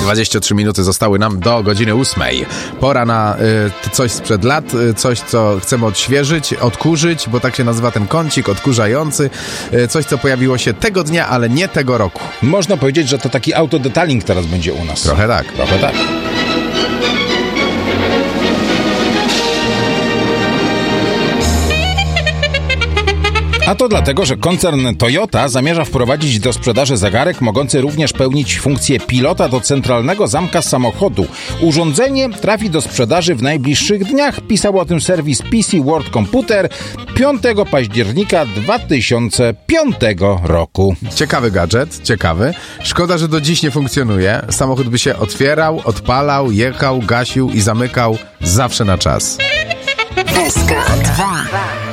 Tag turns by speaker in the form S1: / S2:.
S1: 23 minuty zostały nam do godziny 8. Pora na coś sprzed lat, coś, co chcemy odświeżyć, odkurzyć, bo tak się nazywa ten kącik odkurzający. Coś, co pojawiło się tego dnia, ale nie tego roku.
S2: Można powiedzieć, że to taki autodetaling teraz będzie u nas.
S1: Trochę tak.
S2: Trochę tak. A to dlatego, że koncern Toyota zamierza wprowadzić do sprzedaży zegarek mogący również pełnić funkcję pilota do centralnego zamka samochodu. Urządzenie trafi do sprzedaży w najbliższych dniach. Pisał o tym serwis PC World Computer 5 października 2005 roku.
S1: Ciekawy gadżet, ciekawy. Szkoda, że do dziś nie funkcjonuje. Samochód by się otwierał, odpalał, jechał, gasił i zamykał zawsze na czas.
S3: SK2